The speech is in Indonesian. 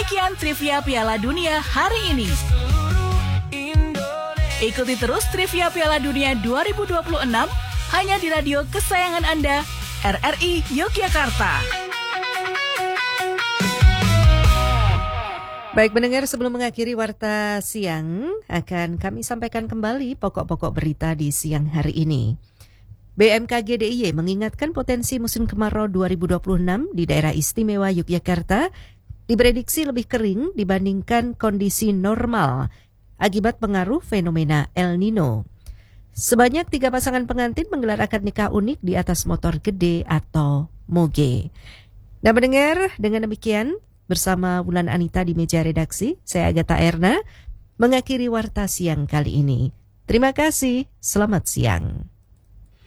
Demikian trivia Piala Dunia hari ini. Ikuti terus trivia Piala Dunia 2026 hanya di radio kesayangan Anda, RRI Yogyakarta. Baik pendengar, sebelum mengakhiri Warta Siang, akan kami sampaikan kembali pokok-pokok berita di siang hari ini. BMKG DIY mengingatkan potensi musim kemarau 2026 di daerah istimewa Yogyakarta diprediksi lebih kering dibandingkan kondisi normal akibat pengaruh fenomena El Nino. Sebanyak 3 pasangan pengantin menggelar akad nikah unik di atas motor gede atau moge. Nah pendengar, dengan demikian bersama Wulan Anita di meja redaksi, saya Agatha Erna mengakhiri Warta Siang kali ini. Terima kasih, selamat siang.